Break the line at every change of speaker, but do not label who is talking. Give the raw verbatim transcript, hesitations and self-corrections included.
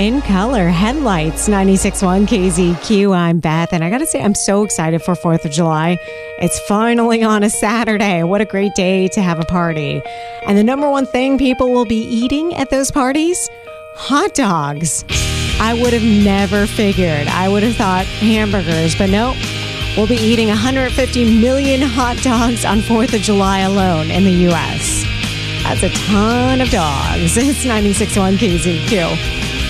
In Color, Headlights, ninety-six point one K Z Q. I'm Beth, and I gotta say, I'm so excited for fourth of July. It's finally on a Saturday. What a great day to have a party. And the number one thing people will be eating at those parties? Hot dogs. I would have never figured. I would have thought hamburgers, but no. We'll be eating one hundred fifty million hot dogs on fourth of July alone in the U S That's a ton of dogs. It's ninety-six point one K Z Q.